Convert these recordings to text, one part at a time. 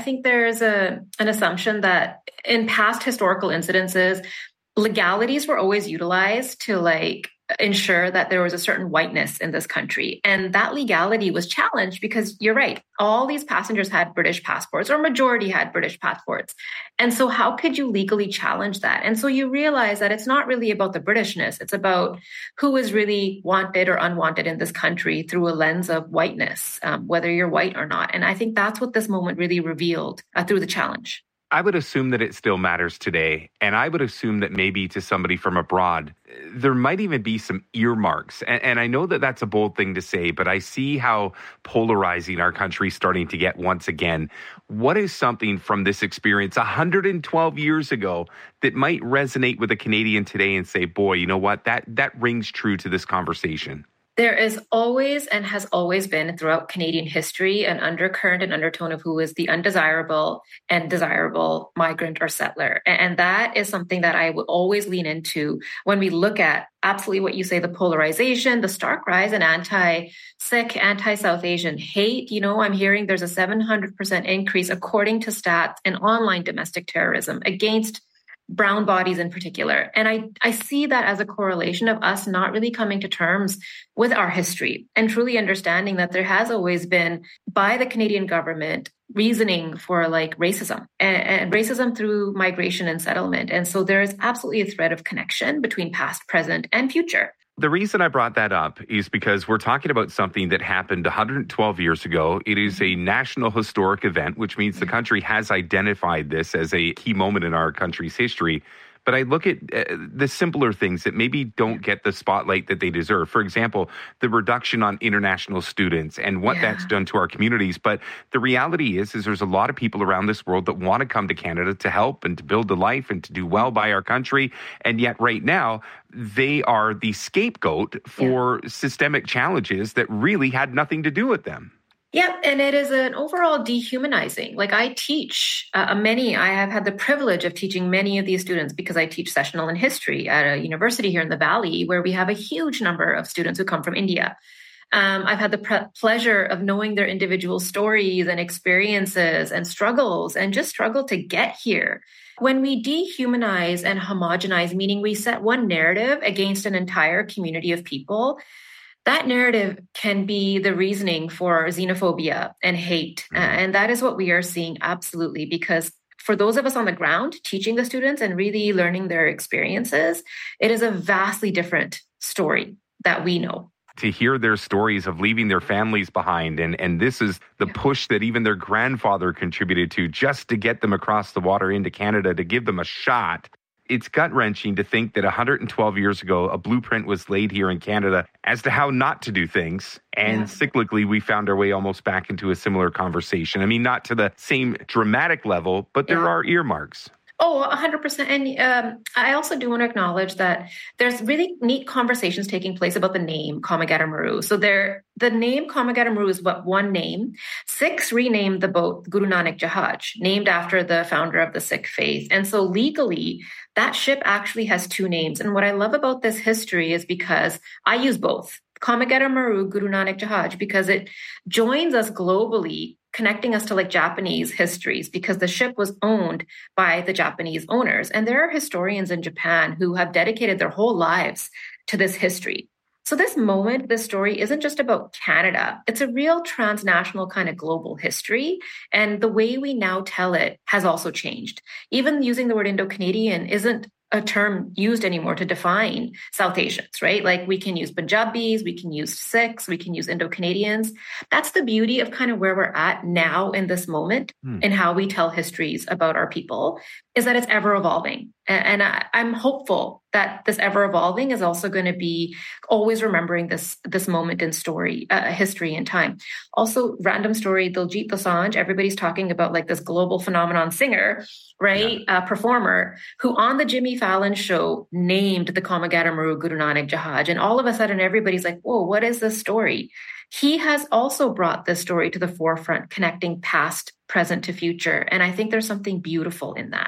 think there's an assumption that in past historical incidences, legalities were always utilized to ensure that there was a certain whiteness in this country. And that legality was challenged because you're right. All these passengers had British passports, or majority had British passports. And so how could you legally challenge that? And so you realize that it's not really about the Britishness. It's about who is really wanted or unwanted in this country through a lens of whiteness, whether you're white or not. And I think that's what this moment really revealed through the challenge. I would assume that it still matters today. And I would assume that maybe to somebody from abroad, there might even be some earmarks. And I know that that's a bold thing to say, but I see how polarizing our country's starting to get once again. What is something from this experience 112 years ago that might resonate with a Canadian today and say, boy, you know what, that rings true to this conversation? There is always and has always been throughout Canadian history an undercurrent and undertone of who is the undesirable and desirable migrant or settler. And that is something that I will always lean into when we look at absolutely what you say, the polarization, the stark rise in anti-Sikh, anti-South Asian hate. I'm hearing there's a 700% increase, according to stats, in online domestic terrorism against brown bodies in particular. And I see that as a correlation of us not really coming to terms with our history and truly understanding that there has always been, by the Canadian government, reasoning for racism and racism through migration and settlement. And so there is absolutely a thread of connection between past, present, and future. The reason I brought that up is because we're talking about something that happened 112 years ago. It is a national historic event, which means the country has identified this as a key moment in our country's history. But I look at the simpler things that maybe don't get the spotlight that they deserve. For example, the reduction on international students and what that's done to our communities. But the reality is there's a lot of people around this world that want to come to Canada to help and to build a life and to do well by our country. And yet right now, they are the scapegoat for systemic challenges that really had nothing to do with them. Yeah, and it is an overall dehumanizing. I teach I have had the privilege of teaching many of these students because I teach sessional and history at a university here in the Valley where we have a huge number of students who come from India. I've had the pleasure of knowing their individual stories and experiences and struggles and just struggle to get here. When we dehumanize and homogenize, meaning we set one narrative against an entire community of people, that narrative can be the reasoning for xenophobia and hate. And that is what we are seeing absolutely, because for those of us on the ground teaching the students and really learning their experiences, it is a vastly different story that we know. To hear their stories of leaving their families behind. And this is the push that even their grandfather contributed to just to get them across the water into Canada, to give them a shot. It's gut-wrenching to think that 112 years ago, a blueprint was laid here in Canada as to how not to do things. And cyclically, we found our way almost back into a similar conversation. I mean, not to the same dramatic level, but there are earmarks. Oh, 100%. And I also do want to acknowledge that there's really neat conversations taking place about the name Komagata Maru. So the name Komagata Maru is but one name. Sikhs renamed the boat Guru Nanak Jahaj, named after the founder of the Sikh faith. And so legally, that ship actually has two names. And what I love about this history is because I use both. Komagata Maru, Guru Nanak Jahaj, because it joins us globally, connecting us to Japanese histories, because the ship was owned by the Japanese owners. And there are historians in Japan who have dedicated their whole lives to this history. So this moment, this story isn't just about Canada. It's a real transnational kind of global history. And the way we now tell it has also changed. Even using the word Indo-Canadian isn't a term used anymore to define South Asians, right? We can use Punjabis, we can use Sikhs, we can use Indo-Canadians. That's the beauty of kind of where we're at now in this moment in how we tell histories about our people, is that it's ever evolving. And I'm hopeful that this ever evolving is also going to be always remembering this moment in story, history and time. Also, random story, Diljit Dosanjh, everybody's talking about this global phenomenon singer, right? Performer who on the Jimmy Fallon show named the Komagata Maru Guru Nanak Jahaj. And all of a sudden, everybody's like, whoa, what is this story? He has also brought this story to the forefront, connecting past, present to future. And I think there's something beautiful in that.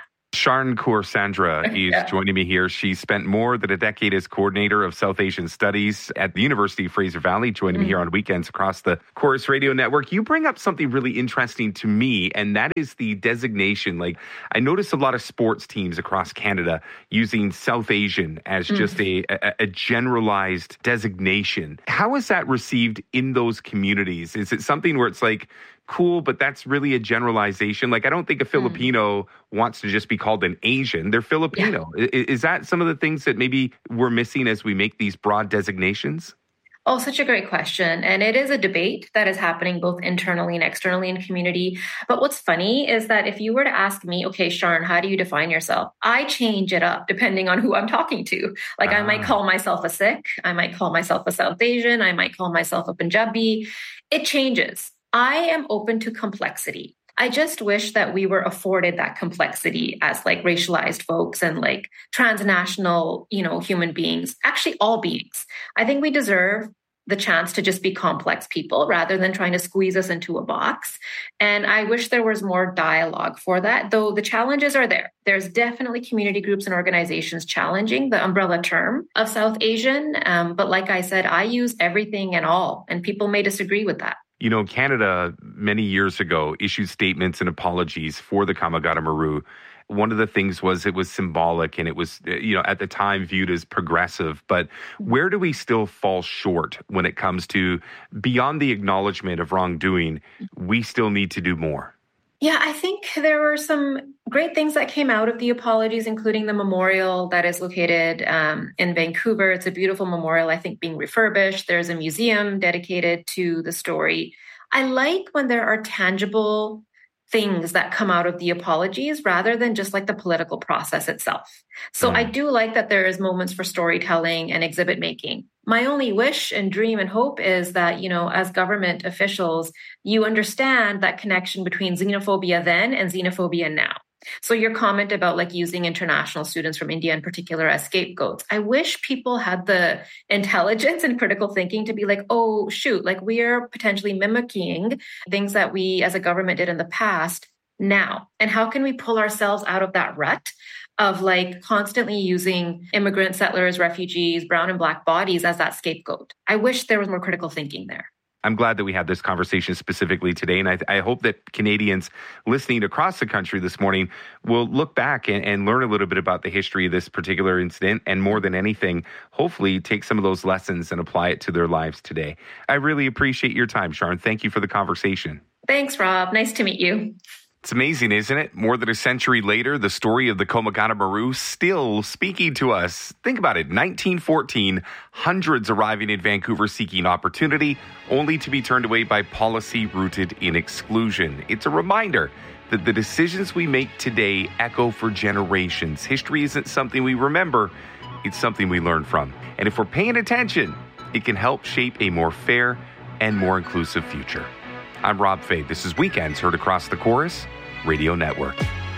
Sharn Kaur-Sandra is joining me here. She spent more than a decade as coordinator of South Asian Studies at the University of Fraser Valley, joining me here on weekends across the Corus Radio Network. You bring up something really interesting to me, and that is the designation. Like, I notice a lot of sports teams across Canada using South Asian as just a generalized designation. How is that received in those communities? Is it something where it's like, cool, but that's really a generalization? Like, I don't think a Filipino wants to just be called an Asian. They're Filipino. Yeah. Is that some of the things that maybe we're missing as we make these broad designations? Oh, such a great question. And it is a debate that is happening both internally and externally in community. But what's funny is that if you were to ask me, okay, Sharn, how do you define yourself? I change it up depending on who I'm talking to. Like I might call myself a Sikh. I might call myself a South Asian. I might call myself a Punjabi. It changes. I am open to complexity. I just wish that we were afforded that complexity as like racialized folks and like transnational, human beings, actually all beings. I think we deserve the chance to just be complex people rather than trying to squeeze us into a box. And I wish there was more dialogue for that, though the challenges are there. There's definitely community groups and organizations challenging the umbrella term of South Asian. But like I said, I use everything and all, and people may disagree with that. Canada many years ago issued statements and apologies for the Kamagata Maru. One of the things was it was symbolic and it was, at the time viewed as progressive. But where do we still fall short when it comes to beyond the acknowledgement of wrongdoing? We still need to do more. Yeah, I think there were some great things that came out of the apologies, including the memorial that is located in Vancouver. It's a beautiful memorial, I think, being refurbished. There's a museum dedicated to the story. I like when there are tangible things that come out of the apologies rather than just like the political process itself. So I do like that there is moments for storytelling and exhibit making. My only wish and dream and hope is that, as government officials, you understand that connection between xenophobia then and xenophobia now. So your comment about like using international students from India in particular as scapegoats, I wish people had the intelligence and critical thinking to be like, oh, shoot, like we are potentially mimicking things that we as a government did in the past now. And how can we pull ourselves out of that rut of like constantly using immigrant settlers, refugees, brown and black bodies as that scapegoat? I wish there was more critical thinking there. I'm glad that we had this conversation specifically today, and I hope that Canadians listening across the country this morning will look back and learn a little bit about the history of this particular incident, and more than anything, hopefully take some of those lessons and apply it to their lives today. I really appreciate your time, Sharn. Thank you for the conversation. Thanks, Rob. Nice to meet you. It's amazing, isn't it? More than a century later, the story of the Komagata Maru still speaking to us. Think about it. 1914, hundreds arriving in Vancouver seeking opportunity, only to be turned away by policy rooted in exclusion. It's a reminder that the decisions we make today echo for generations. History isn't something we remember, it's something we learn from. And if we're paying attention, it can help shape a more fair and more inclusive future. I'm Rob Fay. This is Weekends, heard across the Corus Radio Network.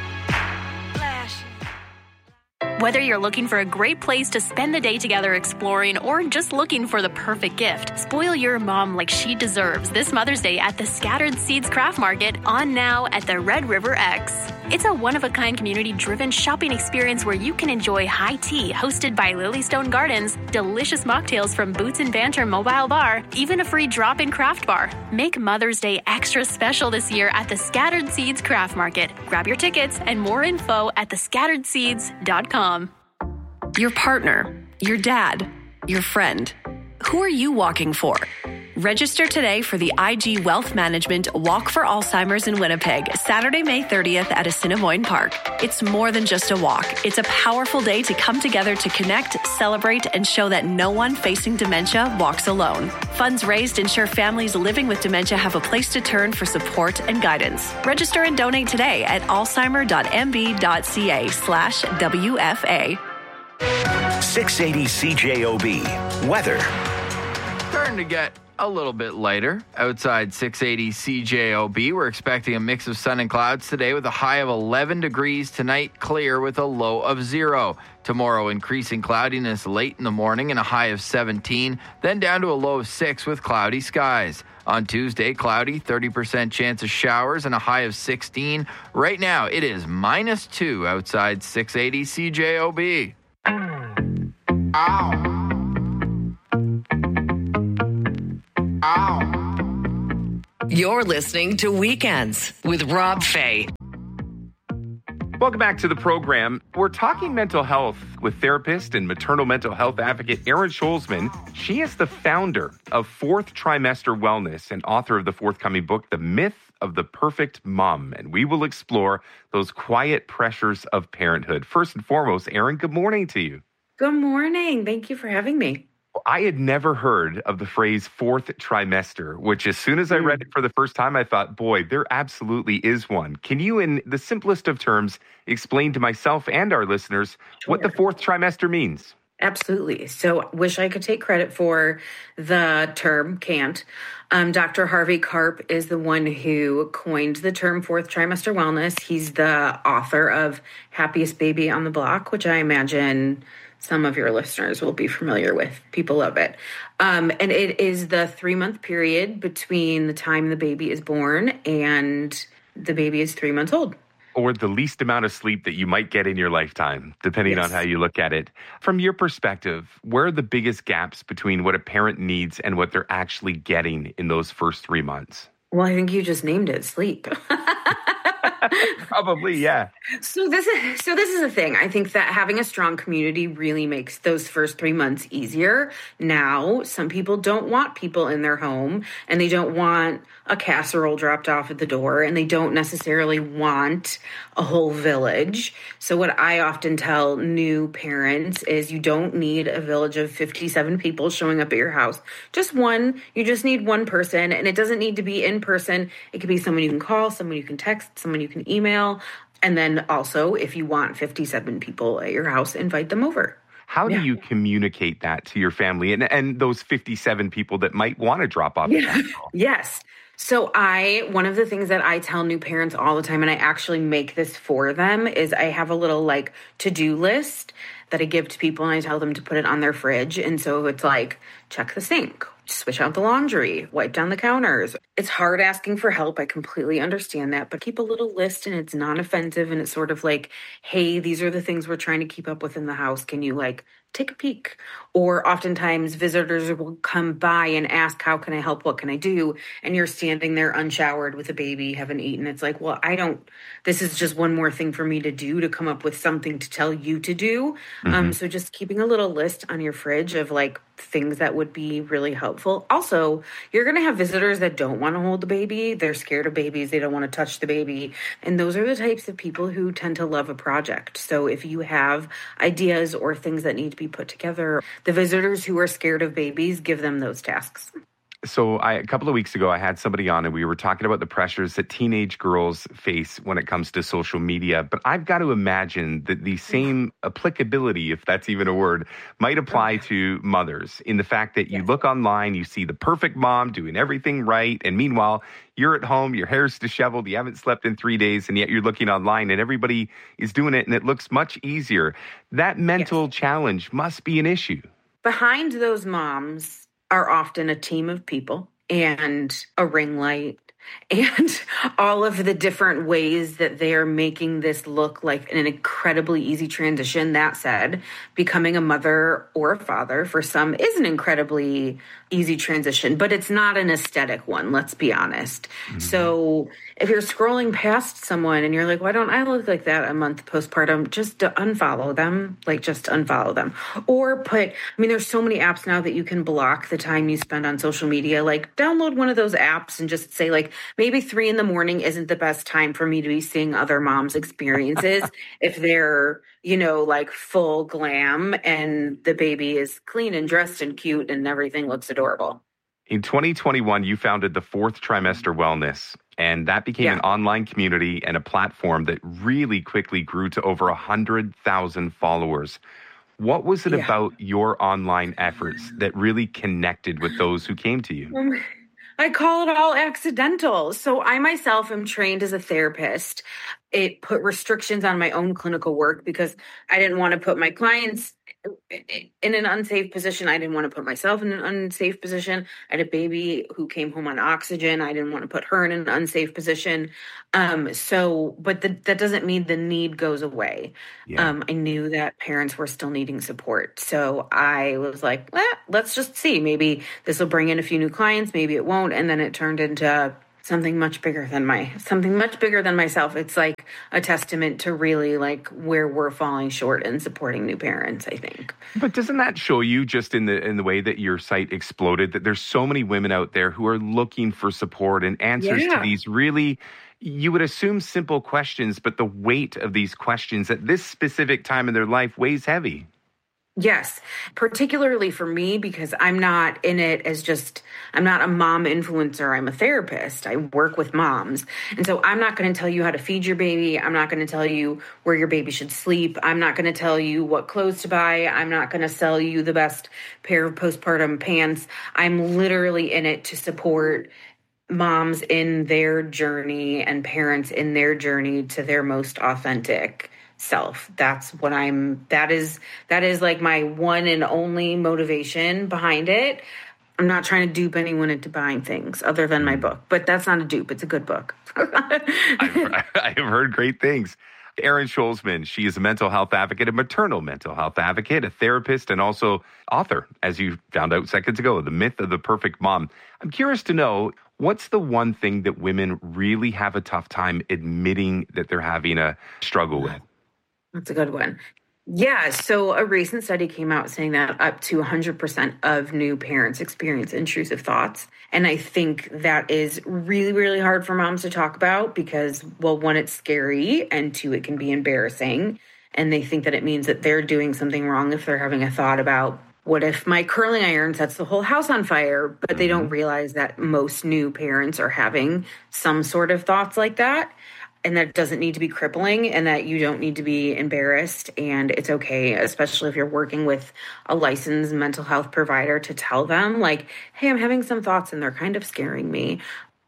Whether you're looking for a great place to spend the day together exploring or just looking for the perfect gift, spoil your mom like she deserves this Mother's Day at the Scattered Seeds Craft Market on now at the Red River X. It's a one-of-a-kind community-driven shopping experience where you can enjoy high tea hosted by Lilystone Gardens, delicious mocktails from Boots and Banter Mobile Bar, even a free drop-in craft bar. Make Mother's Day extra special this year at the Scattered Seeds Craft Market. Grab your tickets and more info at thescatteredseeds.com. Your partner, your dad, your friend. Who are you walking for? Register today for the IG Wealth Management Walk for Alzheimer's in Winnipeg, Saturday, May 30th at Assiniboine Park. It's more than just a walk. It's a powerful day to come together to connect, celebrate, and show that no one facing dementia walks alone. Funds raised ensure families living with dementia have a place to turn for support and guidance. Register and donate today at alzheimer.mb.ca/WFA. 680 CJOB. Weather. Starting to get a little bit lighter outside 680 CJOB. We're expecting a mix of sun and clouds today with a high of 11 degrees tonight, clear with a low of 0. Tomorrow, increasing cloudiness late in the morning and a high of 17, then down to a low of 6 with cloudy skies. On Tuesday, cloudy, 30% chance of showers and a high of 16. Right now, it is -2 outside 680 CJOB. Ow. Ow. You're listening to Weekends with Rob Fay. Welcome back to the program. We're talking mental health with therapist and maternal mental health advocate Erin Scholzman. She is the founder of Fourth Trimester Wellness and author of the forthcoming book, The Myth of the Perfect Mom. And we will explore those quiet pressures of parenthood. First and foremost, Erin, good morning to you. Good morning. Thank you for having me. I had never heard of the phrase fourth trimester, which as soon as I read it for the first time, I thought, boy, there absolutely is one. Can you, in the simplest of terms, explain to myself and our listeners what the fourth trimester means? Absolutely. So wish I could take credit for the term, can't. Dr. Harvey Karp is the one who coined the term fourth trimester wellness. He's the author of Happiest Baby on the Block, which I imagine some of your listeners will be familiar with. People love it. And it is the 3-month period between the time the baby is born and the baby is 3 months old. Or the least amount of sleep that you might get in your lifetime, depending on how you look at it. From your perspective, where are the biggest gaps between what a parent needs and what they're actually getting in those first 3 months? Well, I think you just named it, sleep. Probably, yeah. So this is the thing. I think that having a strong community really makes those first 3 months easier. Now, some people don't want people in their home, and they don't want a casserole dropped off at the door, and they don't necessarily want a whole village. So what I often tell new parents is you don't need a village of 57 people showing up at your house. Just one. You just need one person, and it doesn't need to be in person. It could be someone you can call, someone you can text, someone you can email. And then also, if you want 57 people at your house, invite them over. How do you communicate that to your family and those 57 people that might want to drop off? Yes. So one of the things that I tell new parents all the time, and I actually make this for them, is I have a little to-do list that I give to people, and I tell them to put it on their fridge. And so it's check the sink, switch out the laundry, wipe down the counters. It's hard asking for help. I completely understand that, but keep a little list, and it's non-offensive, and it's sort of hey, these are the things we're trying to keep up with in the house. Can you take a peek? Or oftentimes visitors will come by and ask, how can I help? What can I do? And you're standing there unshowered with a baby, haven't eaten. It's well, this is just one more thing for me to do, to come up with something to tell you to do. So just keeping a little list on your fridge of things that would be really helpful. Also, you're going to have visitors that don't want to hold the baby. They're scared of babies. They don't want to touch the baby. And those are the types of people who tend to love a project. So if you have ideas or things that need to be put together, the visitors who are scared of babies, give them those tasks. So a couple of weeks ago, I had somebody on and we were talking about the pressures that teenage girls face when it comes to social media. But I've got to imagine that the same applicability, if that's even a word, might apply to mothers in the fact that you look online, you see the perfect mom doing everything right. And meanwhile, you're at home, your hair's disheveled, you haven't slept in 3 days, and yet you're looking online and everybody is doing it and it looks much easier. That mental challenge must be an issue. Behind those moms are often a team of people and a ring light and all of the different ways that they are making this look like an incredibly easy transition. That said, becoming a mother or a father for some is an incredibly easy transition, but it's not an aesthetic one, let's be honest. So if you're scrolling past someone and you're why don't I look like that a month postpartum, just unfollow them, just unfollow them. Or there's so many apps now that you can block the time you spend on social media. Download one of those apps and just say maybe 3 a.m. isn't the best time for me to be seeing other moms' experiences if they're, full glam and the baby is clean and dressed and cute and everything looks adorable. In 2021, you founded the Fourth Trimester Wellness, and that became an online community and a platform that really quickly grew to over 100,000 followers. What was it about your online efforts that really connected with those who came to you? I call it all accidental. So I myself am trained as a therapist. It put restrictions on my own clinical work because I didn't want to put my clients in an unsafe position. I didn't want to put myself in an unsafe position. I had a baby who came home on oxygen. I didn't want to put her in an unsafe position. But that doesn't mean the need goes away. Yeah. I knew that parents were still needing support. So I was like, let's just see. Maybe this will bring in a few new clients. Maybe it won't. And then it turned into something much bigger than myself. It's like a testament to really like where we're falling short in supporting new parents, I think. But doesn't that show you, just in the way that your site exploded, that there's so many women out there who are looking for support and answers to these really, you would assume, simple questions, but the weight of these questions at this specific time in their life weighs heavy. Yes, particularly for me, because I'm not in it as I'm not a mom influencer. I'm a therapist. I work with moms. And so I'm not going to tell you how to feed your baby. I'm not going to tell you where your baby should sleep. I'm not going to tell you what clothes to buy. I'm not going to sell you the best pair of postpartum pants. I'm literally in it to support moms in their journey and parents in their journey to their most authentic self. That is like my one and only motivation behind it. I'm not trying to dupe anyone into buying things other than my book, but that's not a dupe. It's a good book. I've heard great things. Erin Scholzman, she is a mental health advocate, a maternal mental health advocate, a therapist, and also author, as you found out seconds ago, The Myth of the Perfect Mom. I'm curious to know, what's the one thing that women really have a tough time admitting that they're having a struggle with? That's a good one. Yeah, so a recent study came out saying that up to 100% of new parents experience intrusive thoughts. And I think that is really, really hard for moms to talk about because, well, one, it's scary, and two, it can be embarrassing. And they think that it means that they're doing something wrong if they're having a thought about, what if my curling iron sets the whole house on fire? But they don't realize that most new parents are having some sort of thoughts like that. And that doesn't need to be crippling, and that you don't need to be embarrassed. And it's okay, especially if you're working with a licensed mental health provider, to tell them like, hey, I'm having some thoughts and they're kind of scaring me.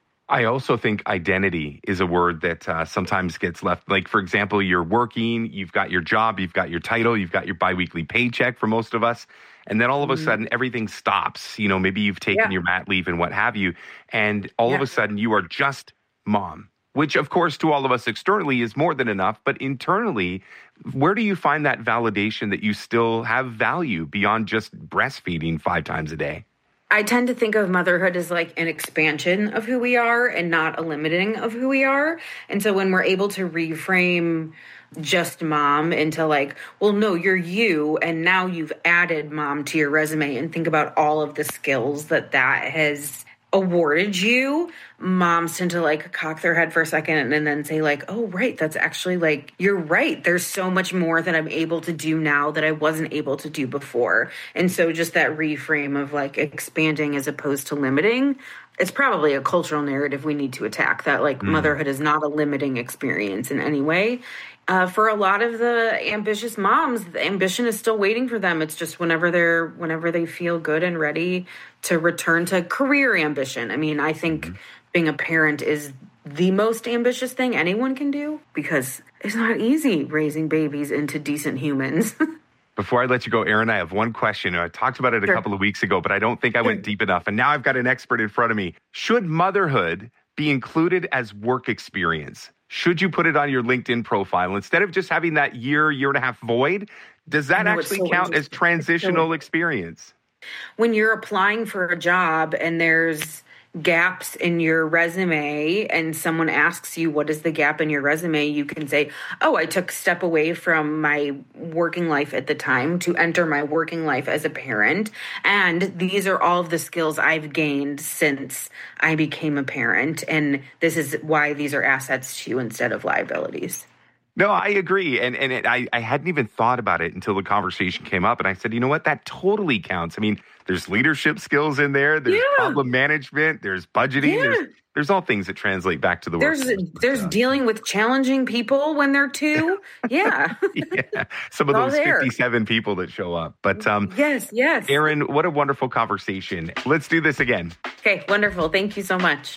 I also think identity is a word that sometimes gets left. Like, for example, you're working, you've got your job, you've got your title, you've got your biweekly paycheck for most of us. And then all of a sudden, everything stops. You know, maybe you've taken your mat leave and what have you. And all of a sudden, you are just mom. Which, of course, to all of us externally is more than enough. But internally, where do you find that validation that you still have value beyond just breastfeeding 5 times a day? I tend to think of motherhood as like an expansion of who we are and not a limiting of who we are. And so when we're able to reframe just mom into like, well, no, you're you. And now you've added mom to your resume, and think about all of the skills that has awarded you, moms tend to like cock their head for a second and then say like, oh, right, that's actually like, you're right. There's so much more that I'm able to do now that I wasn't able to do before. And so just that reframe of like expanding as opposed to limiting, it's probably a cultural narrative we need to attack, that like motherhood is not a limiting experience in any way. For a lot of the ambitious moms, the ambition is still waiting for them. It's just whenever they feel good and ready to return to career ambition. I mean, I think being a parent is the most ambitious thing anyone can do, because it's not easy raising babies into decent humans. Before I let you go, Erin, I have one question. I talked about it a couple of weeks ago, but I don't think I went deep enough. And now I've got an expert in front of me. Should motherhood be included as work experience? Should you put it on your LinkedIn profile instead of just having that year and a half void? Does that actually count as transitional experience? When you're applying for a job and there's gaps in your resume and someone asks you, what is the gap in your resume? You can say, oh, I took a step away from my working life at the time to enter my working life as a parent. And these are all of the skills I've gained since I became a parent. And this is why these are assets to you instead of liabilities. No, I agree. And I hadn't even thought about it until the conversation came up. And I said, you know what? That totally counts. I mean, there's leadership skills in there. There's problem management. There's budgeting. There's all things that translate back to the work. There's dealing with challenging people when they're 2. Yeah. Some of those 57 people that show up. But yes. Erin, what a wonderful conversation. Let's do this again. Okay, wonderful. Thank you so much.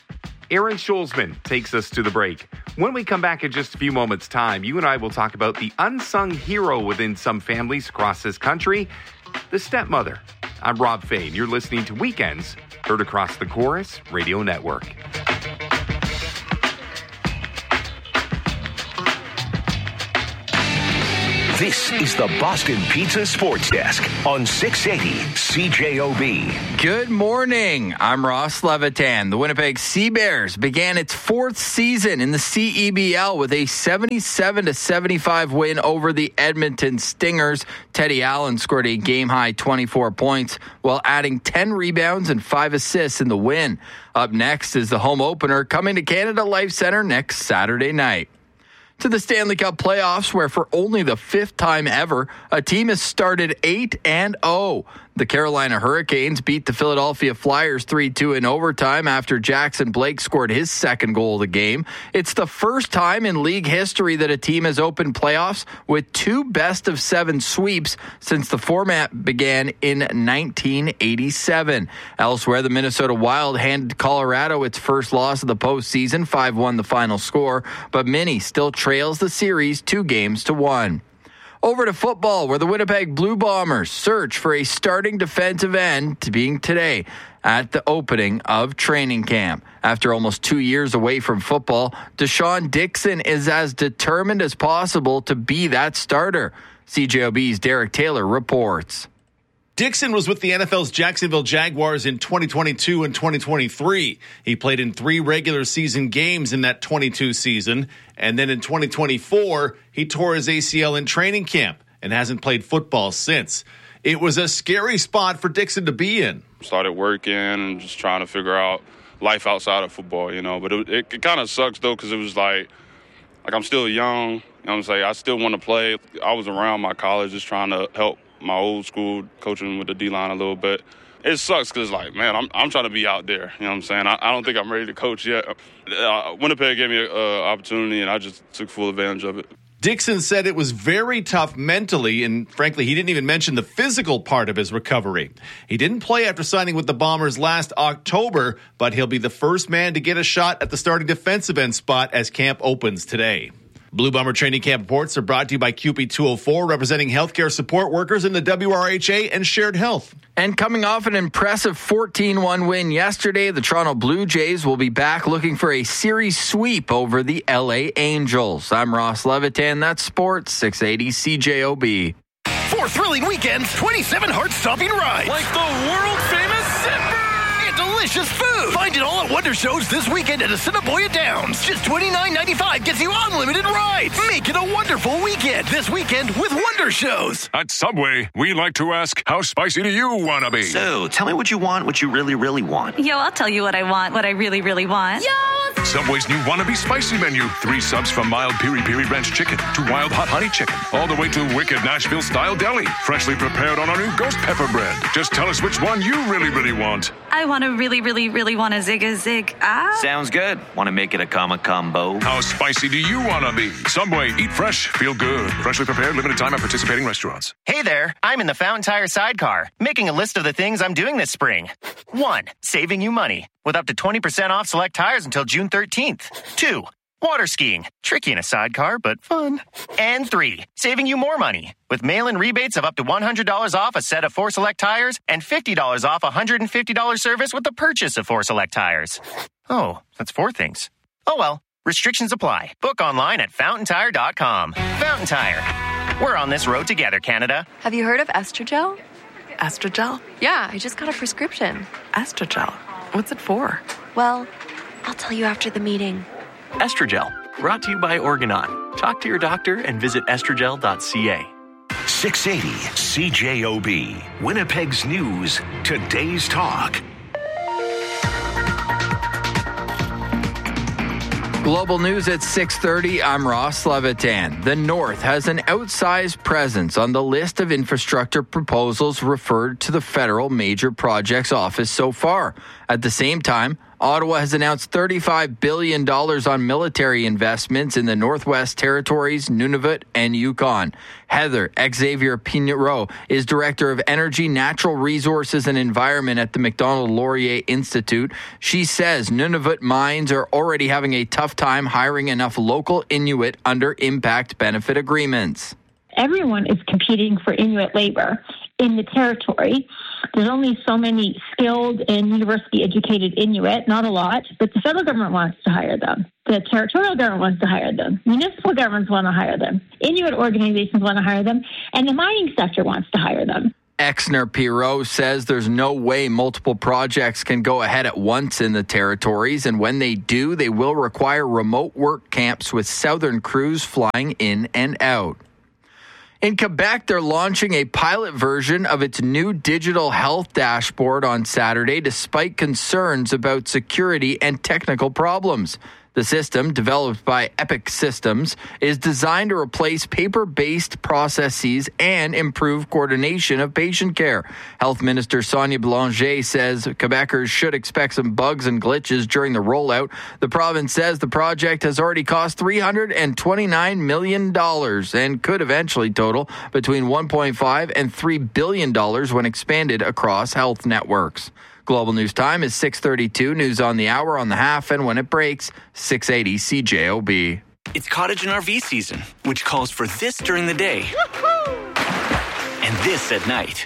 Aaron Schulzman takes us to the break. When we come back in just a few moments' time, you and I will talk about the unsung hero within some families across this country, the stepmother. I'm Rob Fane. You're listening to Weekends, heard across the Chorus Radio Network. This is the Boston Pizza Sports Desk on 680 CJOB. Good morning. I'm Ross Levitan. The Winnipeg Sea Bears began its fourth season in the CEBL with a 77-75 win over the Edmonton Stingers. Teddy Allen scored a game-high 24 points while adding 10 rebounds and 5 assists in the win. Up next is the home opener coming to Canada Life Centre next Saturday night. To the Stanley Cup playoffs, where for only the fifth time ever, a team has started 8-0. The Carolina Hurricanes beat the Philadelphia Flyers 3-2 in overtime after Jackson Blake scored his second goal of the game. It's the first time in league history that a team has opened playoffs with 2 best-of-7 sweeps since the format began in 1987. Elsewhere, the Minnesota Wild handed Colorado its first loss of the postseason, 5-1 the final score, but Minnie still trails the series 2-1. Over to football, where the Winnipeg Blue Bombers search for a starting defensive end to being today at the opening of training camp. After almost 2 years away from football, Deshaun Dixon is as determined as possible to be that starter. CJOB's Derek Taylor reports. Dixon was with the NFL's Jacksonville Jaguars in 2022 and 2023. He played in 3 regular season games in that 22 season. And then in 2024, he tore his ACL in training camp and hasn't played football since. It was a scary spot for Dixon to be in. Started working and just trying to figure out life outside of football, you know. But it kind of sucks, though, because it was like I'm still young. You know what I'm saying? I still want to play. I was around my college just trying to help my old school, coaching with the D-line a little bit. It sucks because, like, man, I'm trying to be out there. You know what I'm saying? I don't think I'm ready to coach yet. Winnipeg gave me an opportunity, and I just took full advantage of it. Dixon said it was very tough mentally, and frankly, he didn't even mention the physical part of his recovery. He didn't play after signing with the Bombers last October, but he'll be the first man to get a shot at the starting defensive end spot as camp opens today. Blue Bomber Training Camp reports are brought to you by CUPE 204, representing healthcare support workers in the WRHA and Shared Health. And coming off an impressive 14-1 win yesterday, the Toronto Blue Jays will be back looking for a series sweep over the LA Angels. I'm Ross Levitan. That's Sports 680 CJOB. 4 thrilling weekends, 27 heart-stopping rides. Like the world-famous Zipper! Delicious food. Find it all at Wonder Shows this weekend at Assiniboia Downs. Just $29.95 gets you unlimited rides. Make it a wonderful weekend this weekend with Wonder Shows. At Subway, we like to ask, how spicy do you want to be? So, tell me what you want, what you really, really want. Yo, I'll tell you what I want, what I really, really want. Yo! Subway's new Wannabe Spicy menu. 3 subs from mild piri-piri ranch chicken to wild hot honey chicken. All the way to wicked Nashville-style deli. Freshly prepared on our new ghost pepper bread. Just tell us which one you really, really want. I want to really, really, really want a zig. Sounds good. Want to make it a combo? How spicy do you want to be? Subway, eat fresh, feel good. Freshly prepared, limited time at participating restaurants. Hey there, I'm in the Fountain Tire sidecar, making a list of the things I'm doing this spring. 1, saving you money, with up to 20% off select tires until June 13th. 2, water skiing, tricky in a sidecar, but fun. And 3, saving you more money, with mail-in rebates of up to $100 off a set of 4 select tires and $50 off a $150 service with the purchase of 4 select tires. Oh, that's 4 things. Oh well, restrictions apply. Book online at fountaintire.com. Fountain Tire. We're on this road together, Canada. Have you heard of Estrogel? Estrogel? Yeah, I just got a prescription. Estrogel? What's it for? Well, I'll tell you after the meeting. Estrogel, brought to you by Organon. Talk to your doctor and visit estrogel.ca. 680 CJOB, Winnipeg's news, today's talk. Global news at 6:30. I'm Ross Levitan. The North has an outsized presence on the list of infrastructure proposals referred to the federal major projects office so far. At the same time, Ottawa has announced $35 billion on military investments in the Northwest Territories, Nunavut, and Yukon. Heather Xavier Pinero is Director of Energy, Natural Resources, and Environment at the Macdonald-Laurier Institute. She says Nunavut mines are already having a tough time hiring enough local Inuit under impact benefit agreements. Everyone is competing for Inuit labor in the territory. There's only so many skilled and university-educated Inuit, not a lot, but the federal government wants to hire them. The territorial government wants to hire them. Municipal governments want to hire them. Inuit organizations want to hire them, and the mining sector wants to hire them. Exner-Pirot says there's no way multiple projects can go ahead at once in the territories, and when they do, they will require remote work camps with Southern crews flying in and out. In Quebec, they're launching a pilot version of its new digital health dashboard on Saturday, despite concerns about security and technical problems. The system, developed by Epic Systems, is designed to replace paper-based processes and improve coordination of patient care. Health Minister Sonia Blanger says Quebecers should expect some bugs and glitches during the rollout. The province says the project has already cost $329 million and could eventually total between $1.5 and $3 billion when expanded across health networks. Global News Time is 6:32. News on the hour, on the half, and when it breaks, 680 CJOB. It's cottage and RV season, which calls for this during the day and this at night.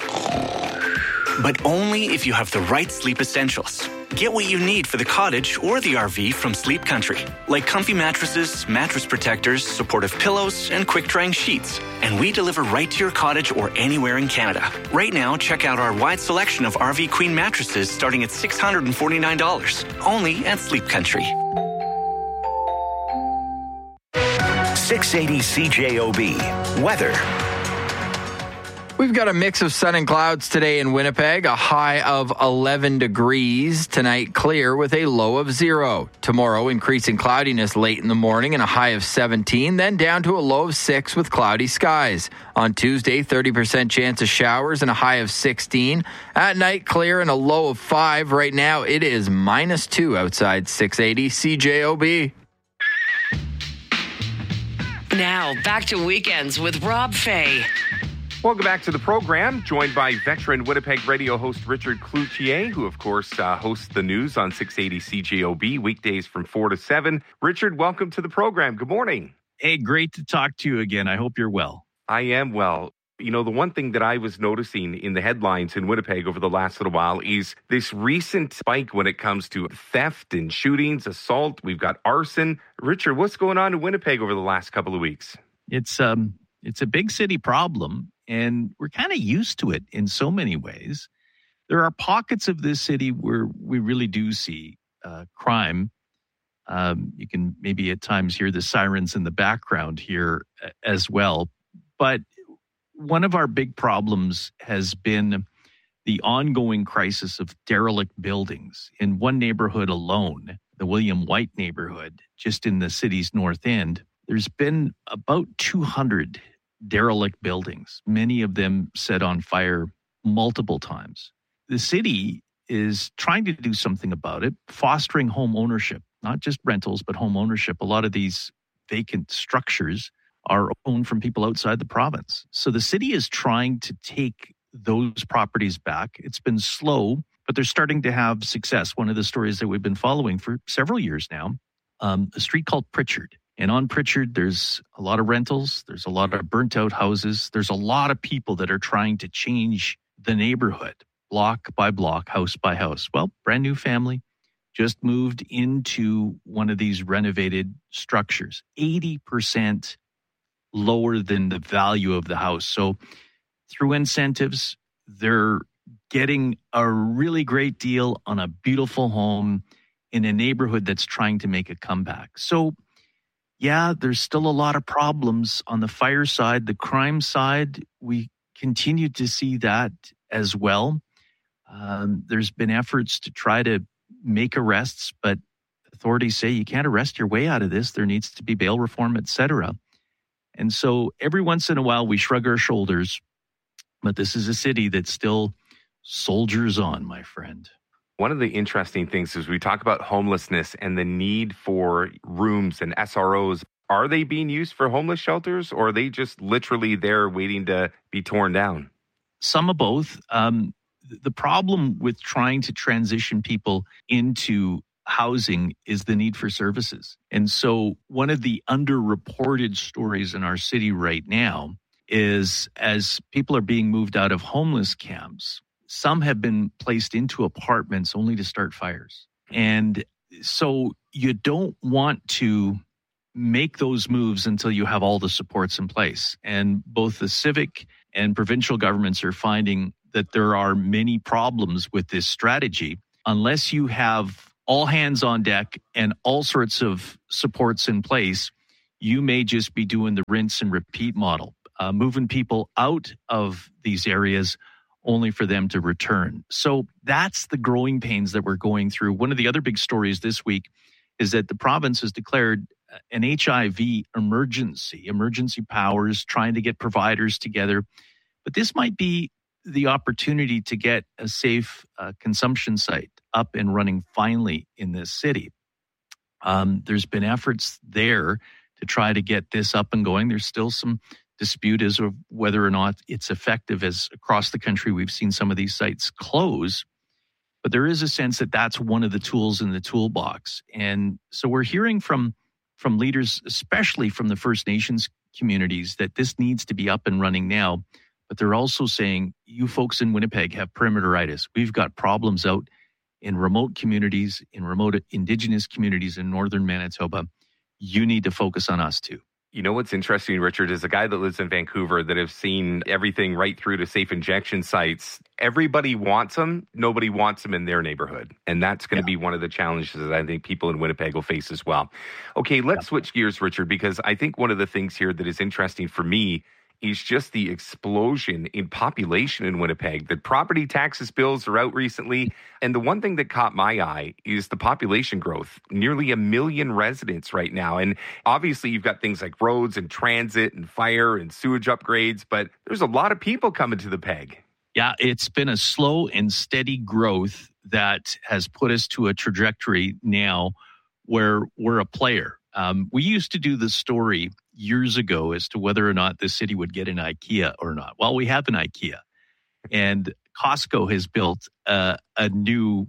But only if you have the right sleep essentials. Get what you need for the cottage or the RV from Sleep Country, like comfy mattresses, mattress protectors, supportive pillows, and quick-drying sheets. And we deliver right to your cottage or anywhere in Canada. Right now, check out our wide selection of RV Queen mattresses starting at $649, only at Sleep Country. 680 CJOB. Weather. We've got a mix of sun and clouds today in Winnipeg, a high of 11 degrees. Tonight, clear with a low of 0. Tomorrow, increasing cloudiness late in the morning and a high of 17, then down to a low of 6 with cloudy skies. On Tuesday, 30% chance of showers and a high of 16. At night, clear and a low of 5. Right now, it is -2 outside 680 CJOB. Now, back to Weekends with Rob Fay. Welcome back to the program, joined by veteran Winnipeg radio host Richard Cloutier, who, of course, hosts the news on 680 CJOB weekdays from 4 to 7. Richard, welcome to the program. Good morning. Hey, great to talk to you again. I hope you're well. I am well. You know, the one thing that I was noticing in the headlines in Winnipeg over the last little while is this recent spike when it comes to theft and shootings, assault. We've got arson. Richard, what's going on in Winnipeg over the last couple of weeks? It's a big city problem, and we're kind of used to it in so many ways. There are pockets of this city where we really do see crime. You can maybe at times hear the sirens in the background here as well. But one of our big problems has been the ongoing crisis of derelict buildings. In one neighborhood alone, the William White neighborhood, just in the city's north end, there's been about 200 derelict buildings, many of them set on fire multiple times. The city is trying to do something about it, fostering home ownership, not just rentals, but home ownership. A lot of these vacant structures are owned from people outside the province. So the city is trying to take those properties back. It's been slow, but they're starting to have success. One of the stories that we've been following for several years now, a street called Pritchard. And on Pritchard, there's a lot of rentals. There's a lot of burnt out houses. There's a lot of people that are trying to change the neighborhood, block by block, house by house. Well, brand new family just moved into one of these renovated structures, 80% lower than the value of the house. So through incentives, they're getting a really great deal on a beautiful home in a neighborhood that's trying to make a comeback. So yeah, there's still a lot of problems on the fire side. The crime side, we continue to see that as well. There's been efforts to try to make arrests, but authorities say you can't arrest your way out of this. There needs to be bail reform, etc. And so every once in a while we shrug our shoulders, but this is a city that still soldiers on, my friend. One of the interesting things is we talk about homelessness and the need for rooms and SROs. Are they being used for homeless shelters, or are they just literally there waiting to be torn down? Some of both. The problem with trying to transition people into housing is the need for services. And so one of the underreported stories in our city right now is as people are being moved out of homeless camps, some have been placed into apartments only to start fires. And so you don't want to make those moves until you have all the supports in place. And both the civic and provincial governments are finding that there are many problems with this strategy. Unless you have all hands on deck and all sorts of supports in place, you may just be doing the rinse and repeat model, moving people out of these areas only for them to return. So that's the growing pains that we're going through. One of the other big stories this week is that the province has declared an HIV emergency powers, trying to get providers together. But this might be the opportunity to get a safe consumption site up and running finally in this city. There's been efforts there to try to get this up and going. There's still some dispute as to whether or not it's effective, as across the country we've seen some of these sites close. But there is a sense that that's one of the tools in the toolbox. And so we're hearing from leaders, especially from the First Nations communities, that this needs to be up and running now. But they're also saying, you folks in Winnipeg have perimeteritis. We've got problems out in remote communities, in remote Indigenous communities in northern Manitoba. You need to focus on us too. You know what's interesting, Richard, is a guy that lives in Vancouver that have seen everything right through to safe injection sites. Everybody wants them. Nobody wants them in their neighborhood. And that's going to be one of the challenges that I think people in Winnipeg will face as well. Okay, let's switch gears, Richard, because I think one of the things here that is interesting for me is just the explosion in population in Winnipeg. The property taxes bills are out recently. And the one thing that caught my eye is the population growth. Nearly 1 million residents right now. And obviously you've got things like roads and transit and fire and sewage upgrades, but there's a lot of people coming to the Peg. Yeah, it's been a slow and steady growth that has put us to a trajectory now where we're a player. We used to do the story years ago as to whether or not the city would get an IKEA or not. Well, we have an IKEA, and Costco has built a new,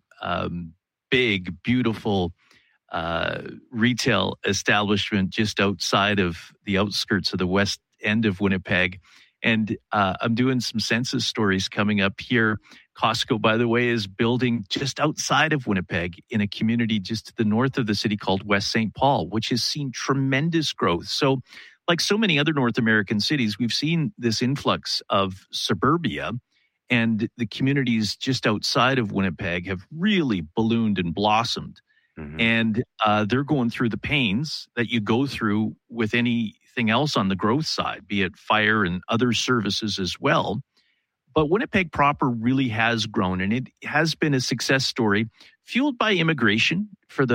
big, beautiful retail establishment just outside of the outskirts of the west end of Winnipeg. And I'm doing some census stories coming up here. Costco, by the way, is building just outside of Winnipeg in a community just to the north of the city called West St. Paul, which has seen tremendous growth. So like so many other North American cities, we've seen this influx of suburbia, and the communities just outside of Winnipeg have really ballooned and blossomed. Mm-hmm. And they're going through the pains that you go through with anything else on the growth side, be it fire and other services as well. But Winnipeg proper really has grown, and it has been a success story fueled by immigration for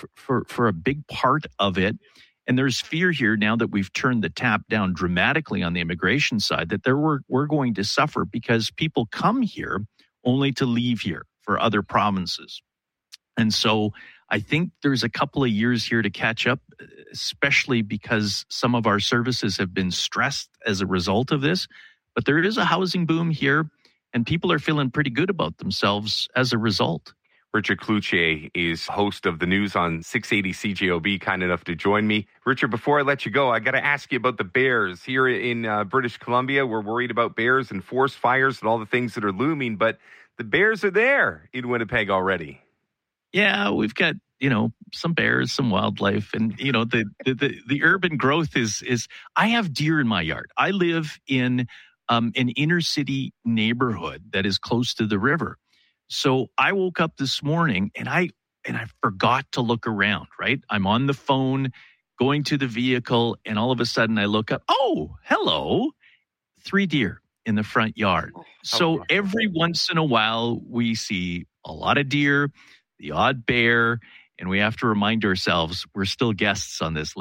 a big part of it. And there's fear here now that we've turned the tap down dramatically on the immigration side that we're going to suffer because people come here only to leave here for other provinces. And so I think there's a couple of years here to catch up, especially because some of our services have been stressed as a result of this. But there is a housing boom here, and people are feeling pretty good about themselves as a result. Richard Cloutier is host of the news on 680 CJOB, kind enough to join me. Richard, before I let you go, I got to ask you about the bears. Here in British Columbia, we're worried about bears and forest fires and all the things that are looming, but the bears are there in Winnipeg already. Yeah, we've got, some bears, some wildlife, and, the urban growth is I have deer in my yard. I live in an inner city neighborhood that is close to the river. So I woke up this morning and I forgot to look around, right? I'm on the phone going to the vehicle, and all of a sudden I look up, oh, hello, 3 deer in the front yard. So every once in a while we see a lot of deer, the odd bear, and we have to remind ourselves we're still guests on this land.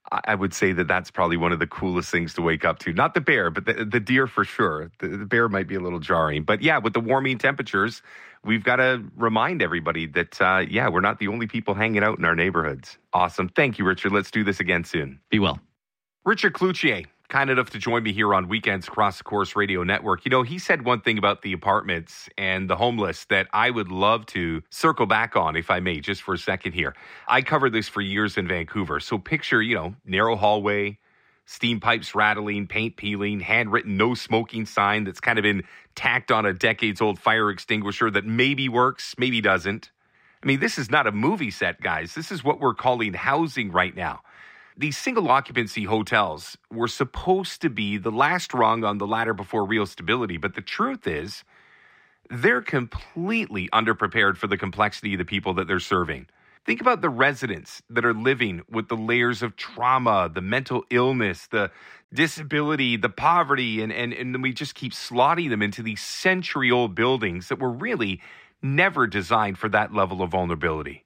I would say that that's probably one of the coolest things to wake up to. Not the bear, but the deer for sure. The bear might be a little jarring. But yeah, with the warming temperatures, we've got to remind everybody that, we're not the only people hanging out in our neighborhoods. Awesome. Thank you, Richard. Let's do this again soon. Be well. Richard Cloutier, kind enough to join me here on Weekends Across the Course Radio Network. You know, he said one thing about the apartments and the homeless that I would love to circle back on, if I may, just for a second here. I covered this for years in Vancouver. So picture, narrow hallway, steam pipes rattling, paint peeling, handwritten no smoking sign that's kind of been tacked on a decades-old fire extinguisher that maybe works, maybe doesn't. I mean, this is not a movie set, guys. This is what we're calling housing right now. These single occupancy hotels were supposed to be the last rung on the ladder before real stability. But the truth is, they're completely underprepared for the complexity of the people that they're serving. Think about the residents that are living with the layers of trauma, the mental illness, the disability, the poverty, and we just keep slotting them into these century-old buildings that were really never designed for that level of vulnerability.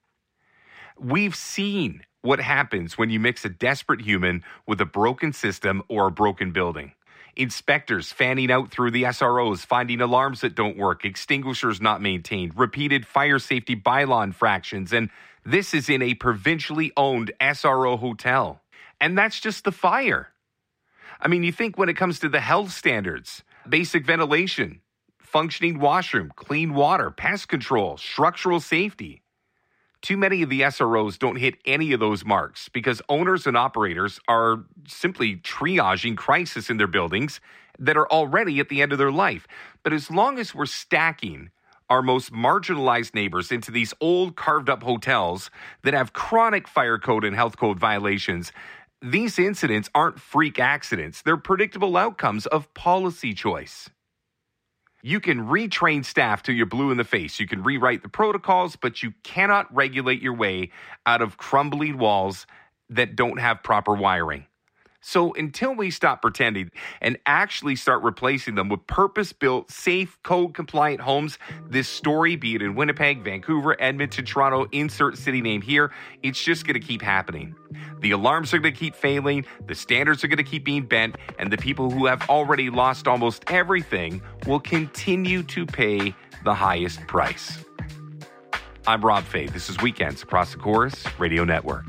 We've seen what happens when you mix a desperate human with a broken system or a broken building. Inspectors fanning out through the SROs, finding alarms that don't work, extinguishers not maintained, repeated fire safety bylaw infractions, and this is in a provincially owned SRO hotel. And that's just the fire. I mean, you think when it comes to the health standards, basic ventilation, functioning washroom, clean water, pest control, structural safety. Too many of the SROs don't hit any of those marks because owners and operators are simply triaging crisis in their buildings that are already at the end of their life. But as long as we're stacking our most marginalized neighbors into these old carved-up hotels that have chronic fire code and health code violations, these incidents aren't freak accidents. They're predictable outcomes of policy choice. You can retrain staff till you're blue in the face. You can rewrite the protocols, but you cannot regulate your way out of crumbling walls that don't have proper wiring. So until we stop pretending and actually start replacing them with purpose-built, safe, code-compliant homes, this story, be it in Winnipeg, Vancouver, Edmonton, Toronto, insert city name here, it's just going to keep happening. The alarms are going to keep failing, the standards are going to keep being bent, and the people who have already lost almost everything will continue to pay the highest price. I'm Rob Fay. This is Weekends Across the Chorus Radio Network.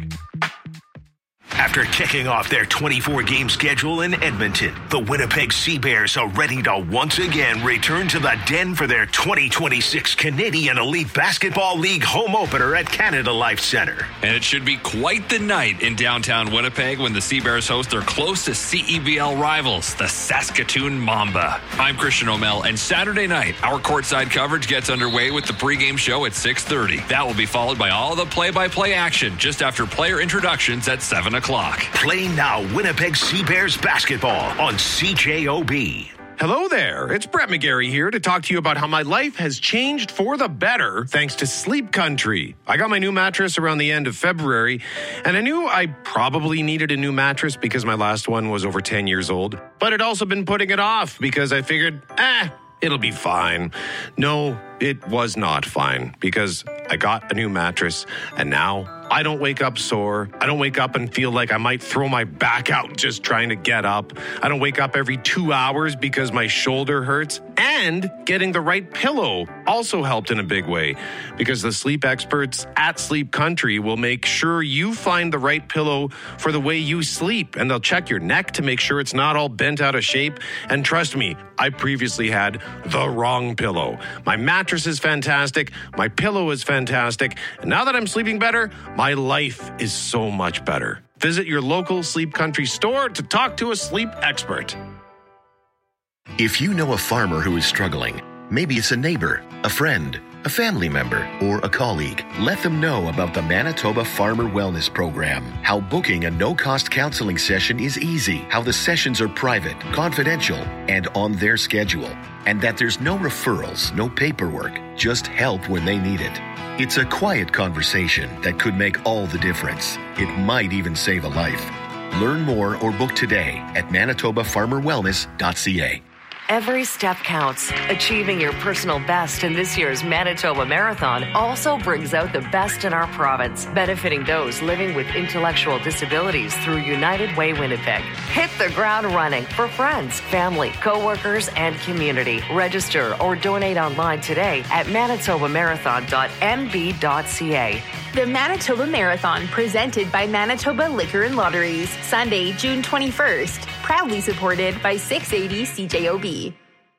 After kicking off their 24-game schedule in Edmonton, the Winnipeg Sea Bears are ready to once again return to the Den for their 2026 Canadian Elite Basketball League home opener at Canada Life Centre. And it should be quite the night in downtown Winnipeg when the Sea Bears host their closest CEBL rivals, the Saskatoon Mamba. I'm Christian O'Mell, and Saturday night, our courtside coverage gets underway with the pregame show at 6:30. That will be followed by all the play-by-play action just after player introductions at 7 o'clock. Play now Winnipeg Sea Bears basketball on CJOB. Hello there, it's Brett McGarry here to talk to you about how my life has changed for the better thanks to Sleep Country. I got my new mattress around the end of February, and I knew I probably needed a new mattress because my last one was over 10 years old, but I'd also been putting it off because I figured, it'll be fine. No, it was not fine because I got a new mattress, and now I don't wake up sore. I don't wake up and feel like I might throw my back out just trying to get up. I don't wake up every 2 hours because my shoulder hurts. And getting the right pillow also helped in a big way because the sleep experts at Sleep Country will make sure you find the right pillow for the way you sleep. And they'll check your neck to make sure it's not all bent out of shape. And trust me, I previously had the wrong pillow. My mattress is fantastic. My pillow is fantastic. And now that I'm sleeping better, my life is so much better. Visit your local Sleep Country store to talk to a sleep expert. If you know a farmer who is struggling, maybe it's a neighbor, a friend, a family member, or a colleague, let them know about the Manitoba Farmer Wellness Program. How booking a no-cost counseling session is easy. How the sessions are private, confidential, and on their schedule. And that there's no referrals, no paperwork, just help when they need it. It's a quiet conversation that could make all the difference. It might even save a life. Learn more or book today at manitobafarmerwellness.ca. Every step counts. Achieving your personal best in this year's Manitoba Marathon also brings out the best in our province, benefiting those living with intellectual disabilities through United Way Winnipeg. Hit the ground running for friends, family, co-workers, and community. Register or donate online today at manitobamarathon.nb.ca. The Manitoba Marathon, presented by Manitoba Liquor and Lotteries, Sunday, June 21st. Proudly supported by 680 CJOB.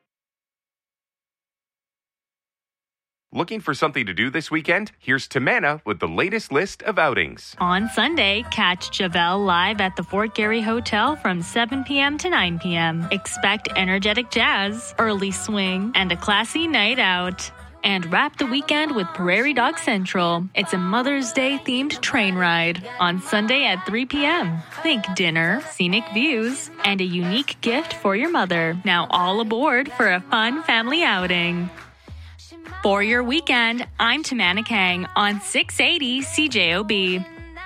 Looking for something to do this weekend? Here's Tamana with the latest list of outings. On Sunday, catch Javel live at the Fort Garry Hotel from 7 p.m. to 9 p.m. Expect energetic jazz, early swing, and a classy night out. And wrap the weekend with Prairie Dog Central. It's a Mother's Day themed train ride on Sunday at 3 p.m. Think dinner, scenic views, and a unique gift for your mother. Now all aboard for a fun family outing. For your weekend, I'm Tamana Kang on 680 CJOB.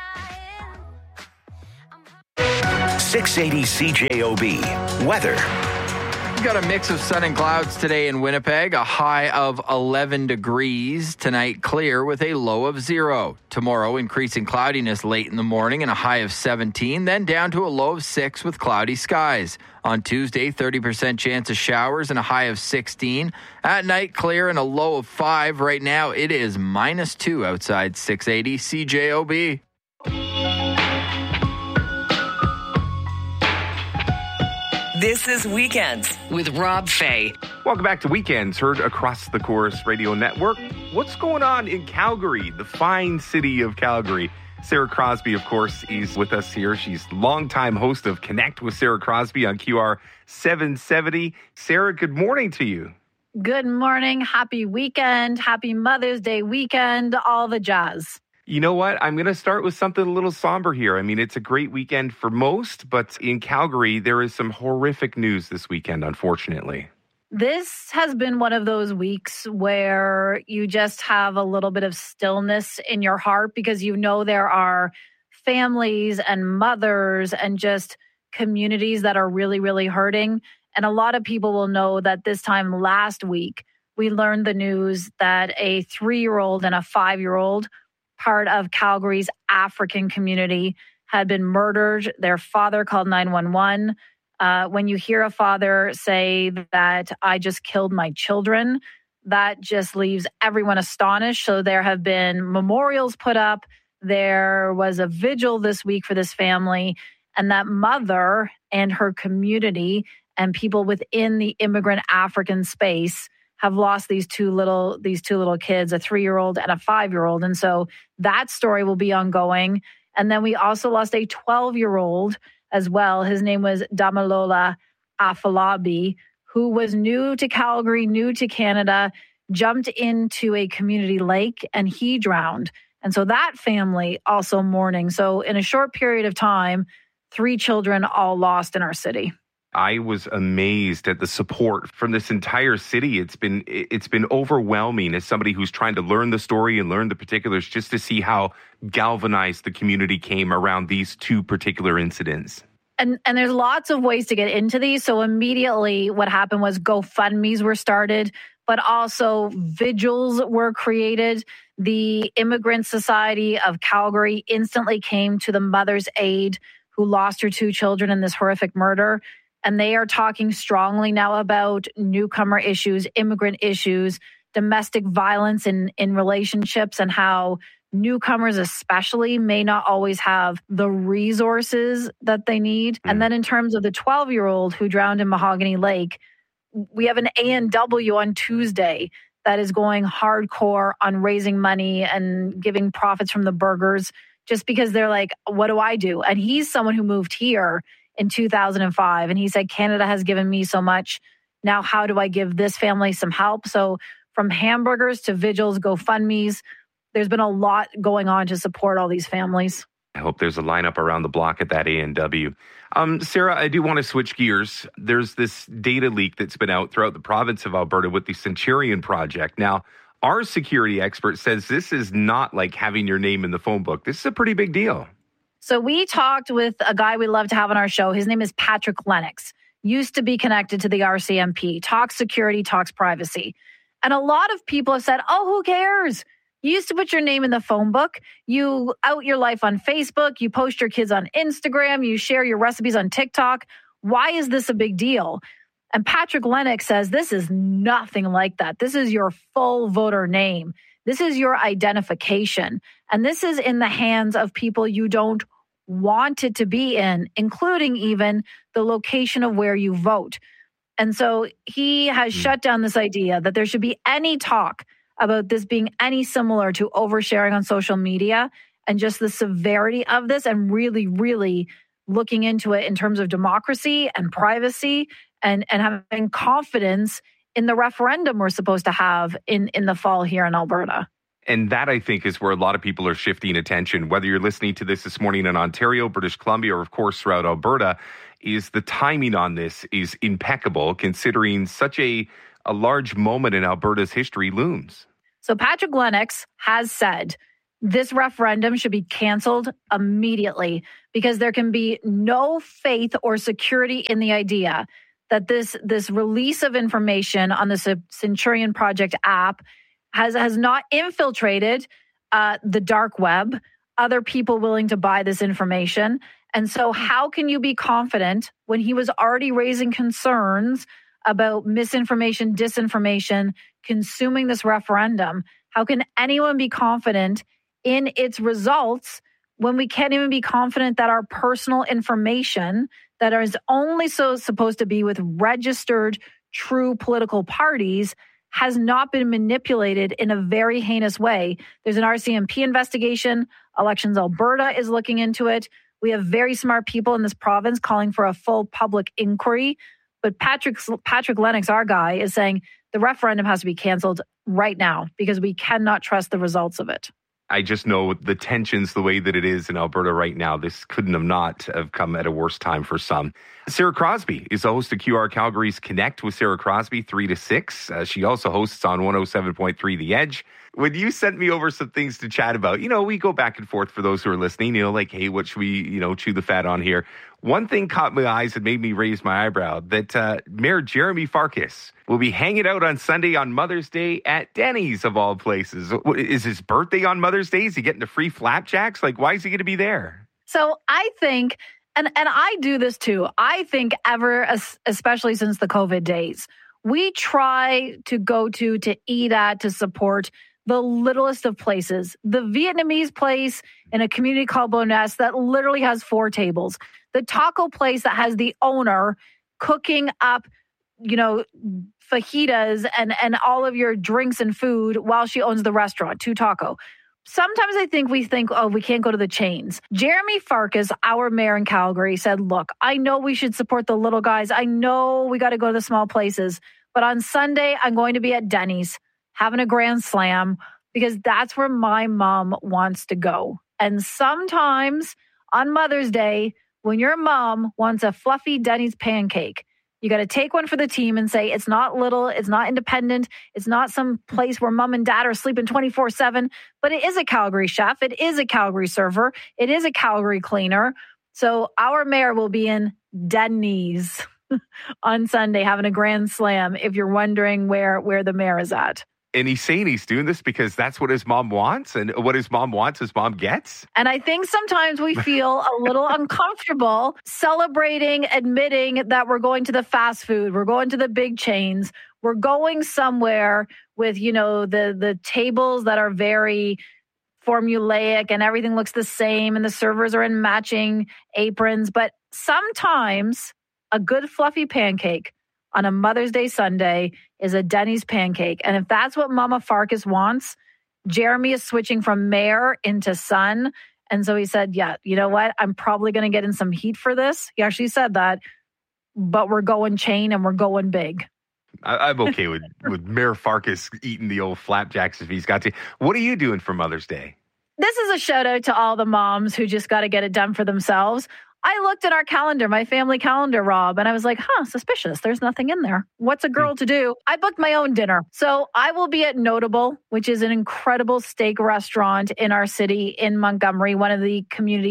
680 CJOB. Weather. We've got a mix of sun and clouds today in Winnipeg, a high of 11 degrees. Tonight, clear with a low of 0. Tomorrow, increasing cloudiness late in the morning and a high of 17, then down to a low of 6 with cloudy skies. On Tuesday, 30% chance of showers and a high of 16. At night, clear and a low of 5. Right now, it is -2 outside 680 CJOB. This is Weekends with Rob Fay. Welcome back to Weekends, heard across the Chorus Radio Network. What's going on in Calgary, the fine city of Calgary? Sarah Crosby, of course, is with us here. She's longtime host of Connect with Sarah Crosby on QR 770. Sarah, good morning to you. Good morning. Happy weekend. Happy Mother's Day weekend. All the jazz. You know what? I'm going to start with something a little somber here. I mean, it's a great weekend for most, but in Calgary, there is some horrific news this weekend, unfortunately. This has been one of those weeks where you just have a little bit of stillness in your heart because you know there are families and mothers and just communities that are really, really hurting. And a lot of people will know that this time last week, we learned the news that a 3-year-old and a 5-year-old part of Calgary's African community had been murdered. Their father called 911. When you hear a father say that I just killed my children, that just leaves everyone astonished. So there have been memorials put up. There was a vigil this week for this family, and that mother and her community and people within the immigrant African space have lost these two little kids, a 3-year-old and a 5-year-old. And so that story will be ongoing. And then we also lost a 12-year-old as well. His name was Damilola Afolabi, who was new to Calgary, new to Canada, jumped into a community lake, and he drowned. And so that family also mourning. So in a short period of time, 3 children all lost in our city. I was amazed at the support from this entire city. It's been overwhelming as somebody who's trying to learn the story and learn the particulars, just to see how galvanized the community came around these 2 particular incidents. And there's lots of ways to get into these. So immediately what happened was GoFundMes were started, but also vigils were created. The Immigrant Society of Calgary instantly came to the mother's aid who lost her 2 children in this horrific murder. And they are talking strongly now about newcomer issues, immigrant issues, domestic violence in relationships, and how newcomers especially may not always have the resources that they need. And then in terms of the 12-year-old who drowned in Mahogany Lake, we have an A&W on Tuesday that is going hardcore on raising money and giving profits from the burgers just because they're like, what do I do? And he's someone who moved here in 2005. And he said, Canada has given me so much. Now, how do I give this family some help? So from hamburgers to vigils, GoFundMes, there's been a lot going on to support all these families. I hope there's a lineup around the block at that A&W. Sarah, I do want to switch gears. There's this data leak that's been out throughout the province of Alberta with the Centurion Project. Now, our security expert says this is not like having your name in the phone book. This is a pretty big deal. So we talked with a guy we love to have on our show. His name is Patrick Lennox. used to be connected to the RCMP. Talks security, talks privacy. And a lot of people have said, oh, who cares? You used to put your name in the phone book. You out your life on Facebook. You post your kids on Instagram. You share your recipes on TikTok. Why is this a big deal? And Patrick Lennox says this is nothing like that. This is your full voter name. This is your identification. And this is in the hands of people you don't want it to be in, including even the location of where you vote. And so he has shut down this idea that there should be any talk about this being any similar to oversharing on social media and just the severity of this, and really, really looking into it in terms of democracy and privacy and having confidence in the referendum we're supposed to have in the fall here in Alberta. And that, I think, is where a lot of people are shifting attention. Whether you're listening to this morning in Ontario, British Columbia, or of course throughout Alberta, is the timing on this is impeccable, considering such a large moment in Alberta's history looms. So Patrick Lennox has said this referendum should be canceled immediately because there can be no faith or security in the idea that this release of information on the Centurion Project app has not infiltrated the dark web, other people willing to buy this information. And so how can you be confident when he was already raising concerns about misinformation, disinformation, consuming this referendum? How can anyone be confident in its results when we can't even be confident that our personal information that is only supposed to be with registered true political parties has not been manipulated in a very heinous way? There's an RCMP investigation. Elections Alberta is looking into it. We have very smart people in this province calling for a full public inquiry. But Patrick Lennox, our guy, is saying the referendum has to be canceled right now because we cannot trust the results of it. I just know the tensions, the way that it is in Alberta right now, this couldn't have come at a worse time for some. Sarah Crosby is the host of QR Calgary's Connect with Sarah Crosby, 3 to 6. She also hosts on 107.3 The Edge. When you sent me over some things to chat about, we go back and forth for those who are listening, like, hey, what should we, chew the fat on here? One thing caught my eyes and made me raise my eyebrow, that Mayor Jeremy Farkas will be hanging out on Sunday on Mother's Day at Denny's, of all places. Is his birthday on Mother's Day? Is he getting the free flapjacks? Like, why is he going to be there? So I think, and I do this too, I think especially since the COVID days, we try to go to eat at, to support the littlest of places. The Vietnamese place in a community called Boness that literally has 4 tables. The taco place that has the owner cooking up, fajitas and all of your drinks and food while she owns the restaurant, 2 Taco. Sometimes we think, oh, we can't go to the chains. Jeremy Farkas, our mayor in Calgary, said, look, I know we should support the little guys. I know we got to go to the small places. But on Sunday, I'm going to be at Denny's having a grand slam because that's where my mom wants to go. And sometimes on Mother's Day, when your mom wants a fluffy Denny's pancake, you got to take one for the team and say, it's not little, it's not independent, it's not some place where mom and dad are sleeping 24/7, but it is a Calgary chef, it is a Calgary server, it is a Calgary cleaner. So our mayor will be in Denny's on Sunday having a grand slam, if you're wondering where the mayor is at. And he's saying he's doing this because that's what his mom wants, and what his mom wants, his mom gets. And I think sometimes we feel a little uncomfortable celebrating, admitting that we're going to the fast food, we're going to the big chains, we're going somewhere with, the tables that are very formulaic and everything looks the same and the servers are in matching aprons. But sometimes a good fluffy pancake on a Mother's Day Sunday is a Denny's pancake. And if that's what Mama Farkas wants, Jeremy is switching from mayor into son. And so he said, yeah, you know what? I'm probably going to get in some heat for this. He actually said that, but we're going chain and we're going big. I'm okay with Mayor Farkas eating the old flapjacks if he's got to. What are you doing for Mother's Day? This is a shout out to all the moms who just got to get it done for themselves. I looked at our calendar, my family calendar, Rob, and I was like, suspicious. There's nothing in there. What's a girl to do? I booked my own dinner. So I will be at Notable, which is an incredible steak restaurant in our city in Montgomery, one of the community's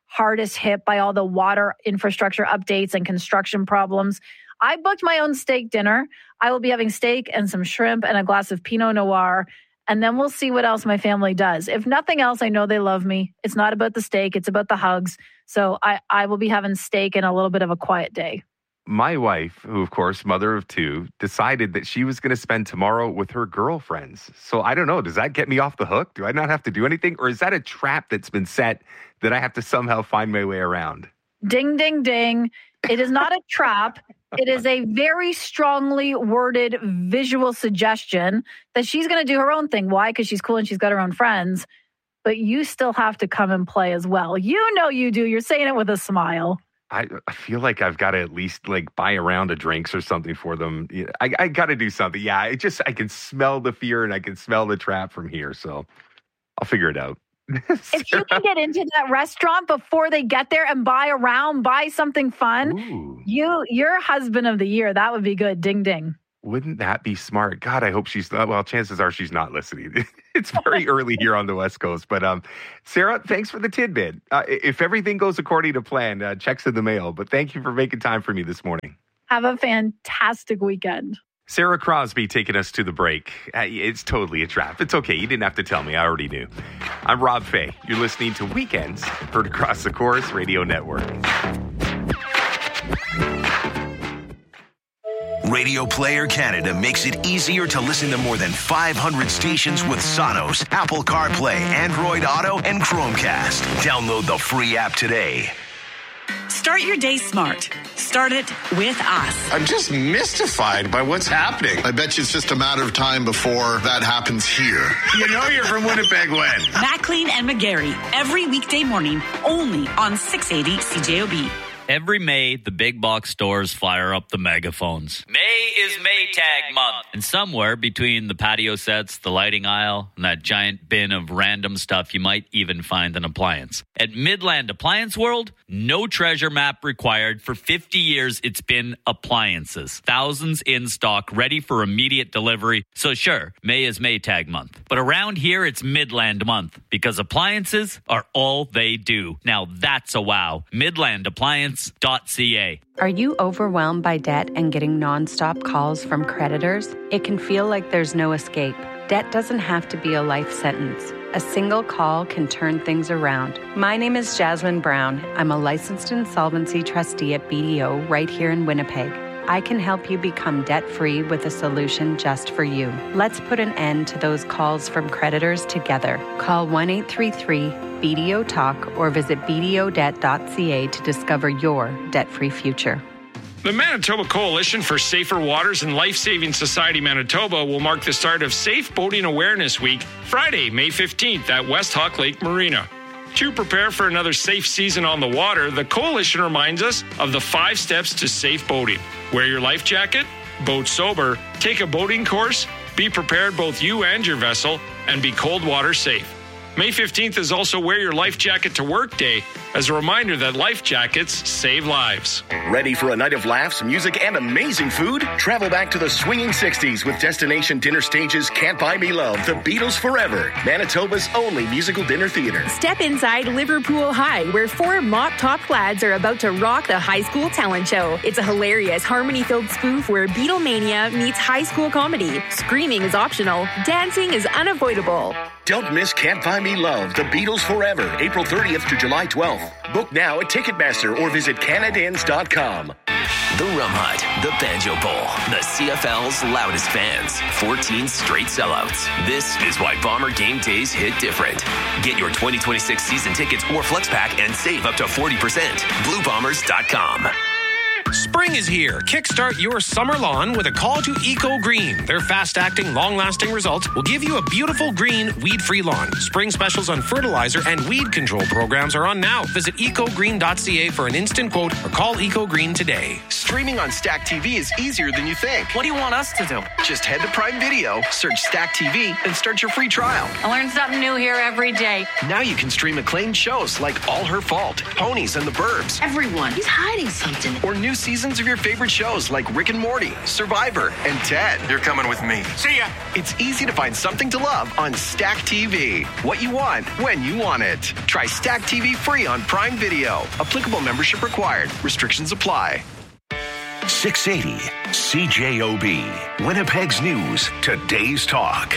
hardest hit by all the water infrastructure updates and construction problems. I booked my own steak dinner. I will be having steak and some shrimp and a glass of Pinot Noir. And then we'll see what else my family does. If nothing else, I know they love me. It's not about the steak. It's about the hugs. So I will be having steak and a little bit of a quiet day. My wife, who, of course, mother of two, decided that she was going to spend tomorrow with her girlfriends. So I don't know. Does that get me off the hook? Do I not have to do anything? Or is that a trap that's been set that I have to somehow find my way around? Ding, ding, ding. It is not a trap. It is a very strongly worded visual suggestion that she's going to do her own thing. Why? Because she's cool and she's got her own friends. But you still have to come and play as well. You know you do. You're saying it with a smile. I feel like I've got to at least like buy a round of drinks or something for them. I got to do something. Yeah, I can smell the fear and I can smell the trap from here. So I'll figure it out. If you can get into that restaurant before they get there and buy something fun, you're husband of the year. That would be good. Ding, ding. Wouldn't that be smart? God, I hope she's not. Well, chances are she's not listening. It's very early here on the West Coast. But Sarah, thanks for the tidbit. If everything goes according to plan, checks in the mail. But thank you for making time for me this morning. Have a fantastic weekend. Sarah Crosby taking us to the break. It's totally a trap. It's okay. You didn't have to tell me. I already knew. I'm Rob Fay. You're listening to Weekends, heard across the Chorus Radio Network. Radio Player Canada makes it easier to listen to more than 500 stations with Sonos, Apple CarPlay, Android Auto, and Chromecast. Download the free app today. Start your day smart. Start it with us. I'm just mystified by what's happening. I bet you it's just a matter of time before that happens here. You know you're from Winnipeg when? Maclean and McGarry, every weekday morning, only on 680 CJOB. Every May, the big box stores fire up the megaphones. May is Maytag month. And somewhere between the patio sets, the lighting aisle, and that giant bin of random stuff, you might even find an appliance. At Midland Appliance World, no treasure map required. For 50 years, it's been appliances. Thousands in stock, ready for immediate delivery. So sure, May is Maytag month. But around here, it's Midland month, because appliances are all they do. Now that's a wow. Midland Appliance. Are you overwhelmed by debt and getting nonstop calls from creditors? It can feel like there's no escape. Debt doesn't have to be a life sentence. A single call can turn things around. My name is Jasmine Brown. I'm a licensed insolvency trustee at BDO right here in Winnipeg. I can help you become debt-free with a solution just for you. Let's put an end to those calls from creditors together. Call 1-833-BDO-TALK or visit bdodebt.ca to discover your debt-free future. The Manitoba Coalition for Safer Waters and Life-Saving Society Manitoba will mark the start of Safe Boating Awareness Week, Friday, May 15th at West Hawk Lake Marina. To prepare for another safe season on the water, the Coalition reminds us of the 5 steps to safe boating. Wear your life jacket, boat sober, take a boating course, be prepared both you and your vessel, and be cold water safe. May 15th is also Wear Your Life Jacket to Work Day, as a reminder that life jackets save lives. Ready for a night of laughs, music, and amazing food? Travel back to the swinging 60s with Destination Dinner Stage's Can't Buy Me Love, The Beatles Forever, Manitoba's only musical dinner theater. Step inside Liverpool High, where 4 mop-top lads are about to rock the high school talent show. It's a hilarious, harmony-filled spoof where Beatlemania meets high school comedy. Screaming is optional. Dancing is unavoidable. Don't miss Can't Buy Me Love, The Beatles Forever, April 30th to July 12th. Book now at Ticketmaster or visit Canadians.com. The Rum Hut, the Banjo Bowl, the CFL's loudest fans, 14 straight sellouts. This is why Bomber game days hit different. Get your 2026 season tickets or flex pack and save up to 40%. BlueBombers.com. Spring is here. Kickstart your summer lawn with a call to Eco Green. Their fast-acting, long-lasting results will give you a beautiful green, weed-free lawn. Spring specials on fertilizer and weed control programs are on now. Visit ecogreen.ca for an instant quote or call Eco Green today. Streaming on Stack TV is easier than you think. What do you want us to do? Just head to Prime Video, search Stack TV, and start your free trial. I learn something new here every day. Now you can stream acclaimed shows like All Her Fault, Ponies and the Burbs. Everyone, he's hiding something. Or new seasons of your favorite shows like Rick and Morty, Survivor, and Ted. You're coming with me. See ya! It's easy to find something to love on Stack TV. What you want, when you want it. Try Stack TV free on Prime Video. Applicable membership required. Restrictions apply. 680 CJOB. Winnipeg's News. Today's Talk.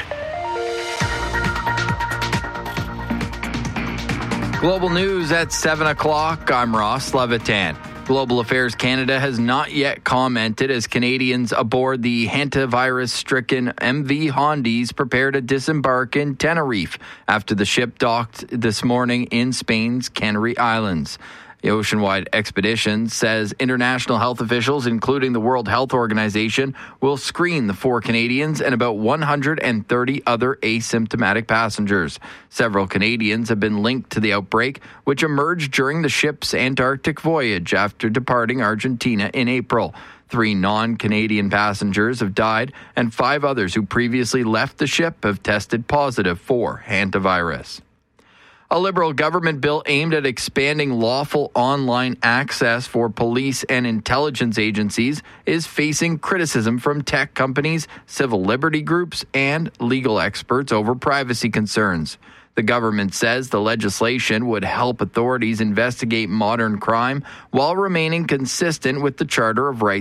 Global News at 7 o'clock. I'm Ross Levitan. Global Affairs Canada has not yet commented as Canadians aboard the hantavirus-stricken MV Hondies prepare to disembark in Tenerife after the ship docked this morning in Spain's Canary Islands. The ocean-wide expedition says international health officials, including the World Health Organization, will screen the 4 Canadians and about 130 other asymptomatic passengers. Several Canadians have been linked to the outbreak, which emerged during the ship's Antarctic voyage after departing Argentina in April. 3 non-Canadian passengers have died, and 5 others who previously left the ship have tested positive for hantavirus. A Liberal government bill aimed at expanding lawful online access for police and intelligence agencies is facing criticism from tech companies, civil liberty groups, and legal experts over privacy concerns. The government says the legislation would help authorities investigate modern crime while remaining consistent with the Charter of Rights